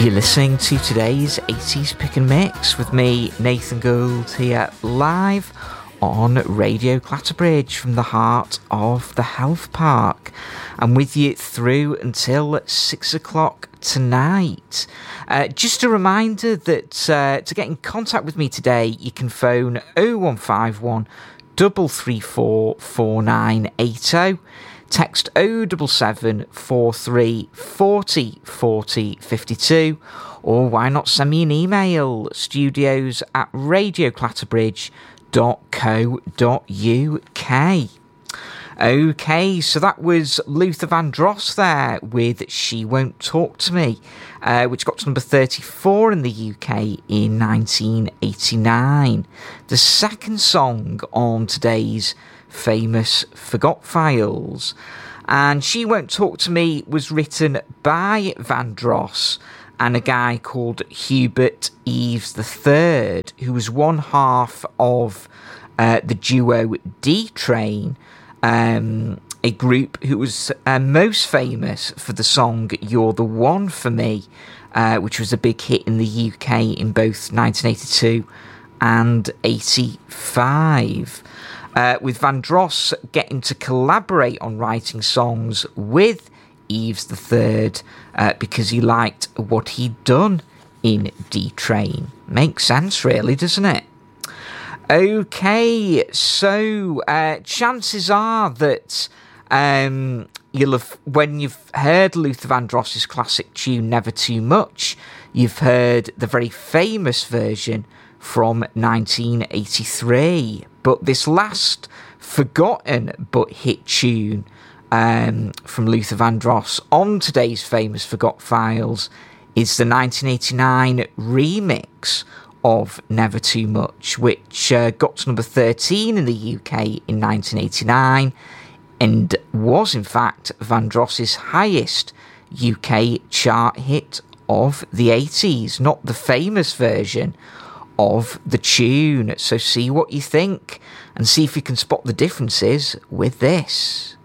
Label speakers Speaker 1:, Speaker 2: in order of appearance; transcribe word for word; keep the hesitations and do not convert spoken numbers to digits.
Speaker 1: You're listening to today's eighties Pick and Mix with me, Nathan Gould, here live on Radio Clatterbridge from the heart of the Health Park. I'm with you through until six o'clock tonight. Uh, just a reminder that uh, to get in contact with me today, you can phone oh one five one, three three four, four nine eight oh. Text oh seven seven, four three four oh, four oh five two, or why not send me an email, studios at radio clatterbridge dot co dot uk. Okay, so that was Luther Vandross there with She Won't Talk to Me, uh, which got to number thirty-four in the U K in nineteen eighty-nine. The second song on today's famous Forgot Files. And She Won't Talk to Me was written by Vandross and a guy called Hubert Eaves the third, who was one half of uh, the duo D-Train, um, a group who was uh, most famous for the song You're the One for Me, uh, which was a big hit in the U K in both nineteen eighty-two and eighty-five. Uh, with Vandross getting to collaborate on writing songs with Eaves the third uh, because he liked what he'd done in D-Train. Makes sense, really, doesn't it? Okay, so uh, chances are that um, you'll have, when you've heard Luther Vandross's classic tune Never Too Much, you've heard the very famous version from nineteen eighty-three. But this last forgotten but hit tune um, from Luther Vandross on today's famous Forgot Files is the nineteen eighty-nine remix of Never Too Much, which uh, got to number thirteen in the U K in nineteen eighty-nine and was in fact Vandross's highest U K chart hit of the eighties, not the famous version of the tune. So see what you think and see if you can spot the differences with this.